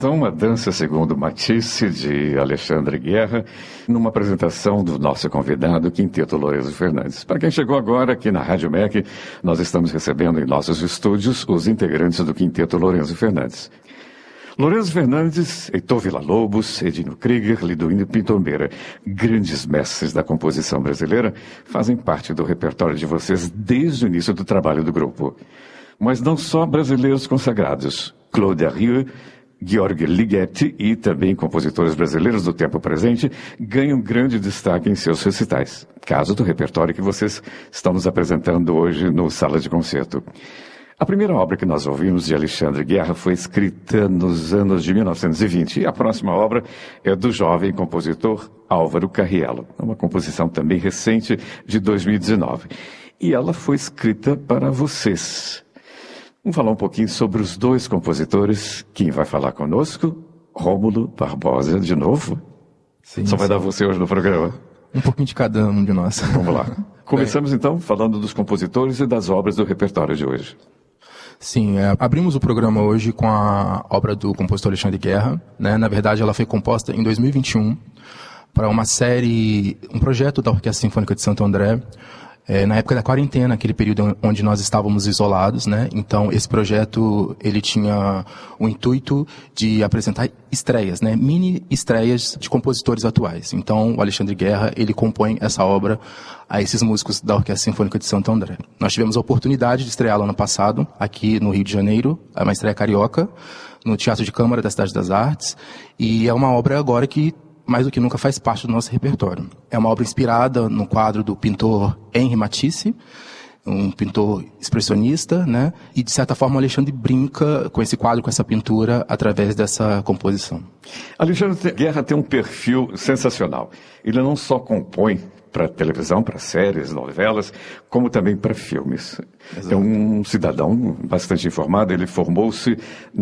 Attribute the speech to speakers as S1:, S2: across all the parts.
S1: Então, uma dança segundo Matisse, de Alexandre Guerra, numa apresentação do nosso convidado, Quinteto Lourenço Fernandes. Para quem chegou agora aqui na Rádio MEC, nós estamos recebendo em nossos estúdios os integrantes do Quinteto Lourenço Fernandes. Lourenço Fernandes, Heitor Villa-Lobos, Edinho Krieger, Liduíno Pintombeira, grandes mestres da composição brasileira, fazem parte do repertório de vocês desde o início do trabalho do grupo. Mas não só brasileiros consagrados. Claude Arrieux, Georg Ligeti e também compositores brasileiros do tempo presente ganham grande destaque em seus recitais, caso do repertório que vocês estão nos apresentando hoje no Sala de Concerto. A primeira obra que nós ouvimos de Alexandre Guerra foi escrita nos anos de 1920 e a próxima obra é do jovem compositor Álvaro Carriello, uma composição também recente de 2019. E ela foi escrita para vocês. Vamos falar um pouquinho sobre os dois compositores. Quem vai falar conosco? Rômulo Barbosa, de novo.
S2: Sim,
S1: Só vai dar você hoje no programa.
S2: Um pouquinho de cada um de nós.
S1: Vamos lá. Começamos então falando dos compositores e das obras do repertório de hoje.
S2: Sim, abrimos o programa hoje com a obra do compositor Alexandre Guerra, né? Na verdade, ela foi composta em 2021 para uma série, um projeto da Orquestra Sinfônica de Santo André, na época da quarentena, aquele período onde nós estávamos isolados, né? Então, esse projeto, ele tinha o intuito de apresentar estreias, né? Mini estreias de compositores atuais. Então, o Alexandre Guerra, ele compõe essa obra a esses músicos da Orquestra Sinfônica de Santo André. Nós tivemos a oportunidade de estreá-la ano passado, aqui no Rio de Janeiro, uma estreia carioca, no Teatro de Câmara da Cidade das Artes, e é uma obra agora que mais do que nunca faz parte do nosso repertório. É uma obra inspirada no quadro do pintor Henri Matisse, um pintor expressionista, né? E, de certa forma, o Alexandre brinca com esse quadro, com essa pintura, através dessa composição. Alexandre
S1: Guerra tem um perfil sensacional. Ele não só compõe para televisão, para séries, novelas, como também para filmes. Exato. É um cidadão bastante informado. Ele formou-se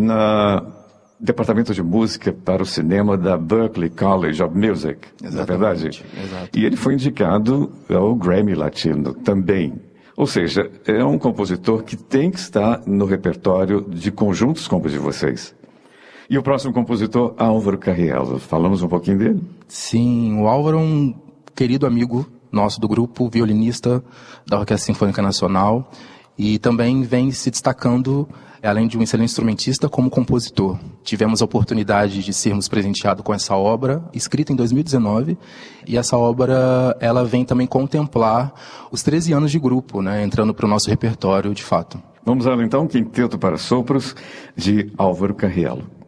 S1: na Departamento de Música para o Cinema da Berklee College of Music, na verdade.
S2: Exato.
S1: E ele foi indicado ao Grammy Latino também. Ou seja, é um compositor que tem que estar no repertório de conjuntos como o de vocês. E o próximo compositor, Álvaro Carriello. Falamos um pouquinho dele?
S2: Sim, o Álvaro é um querido amigo nosso do grupo, violinista da Orquestra Sinfônica Nacional, e também vem se destacando, além de um excelente instrumentista, como compositor. Tivemos a oportunidade de sermos presenteados com essa obra, escrita em 2019, e essa obra ela vem também contemplar os 13 anos de grupo, né, entrando para o nosso repertório de fato.
S1: Vamos lá então, Quinteto para Sopros, de Álvaro Carriello.